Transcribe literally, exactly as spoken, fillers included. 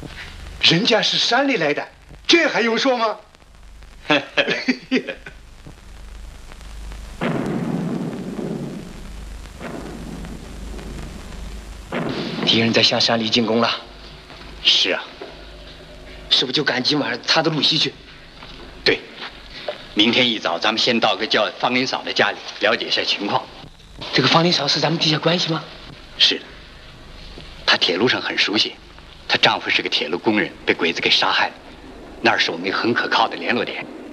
人家是山里来的，这还用说吗？ 敌人在向山里进攻了。 是啊， 是不是就赶今晚他的路西去？ 对，明天一早咱们先到个叫方林嫂的家里了解一下情况。 这个方林嫂是咱们地下关系吗？ 是的，她铁路上很熟悉，她丈夫是个铁路工人，被鬼子给杀害了，那儿是我们一个很可靠的联络点。